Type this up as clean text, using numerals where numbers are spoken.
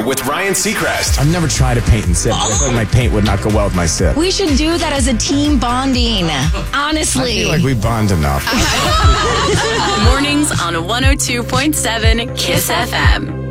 more with Ryan Seacrest. I've never tried to paint and sip. I feel like my paint would not go well with my sip. We should do that as a team bonding. Honestly. I feel like we bond enough. Mornings on 102.7 KISS FM.